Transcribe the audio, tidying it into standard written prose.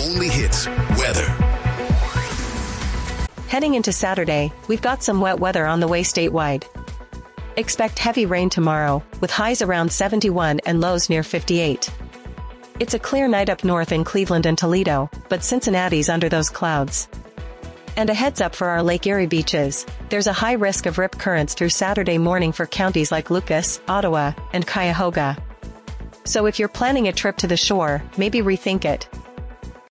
only hits weather. Heading into Saturday, we've got some wet weather on the way statewide. Expect heavy rain tomorrow, with highs around 71 and lows near 58. It's a clear night up north in Cleveland and Toledo, but Cincinnati's under those clouds. And a heads up for our Lake Erie beaches, there's a high risk of rip currents through Saturday morning for counties like Lucas, Ottawa, and Cuyahoga. So if you're planning a trip to the shore, maybe rethink it.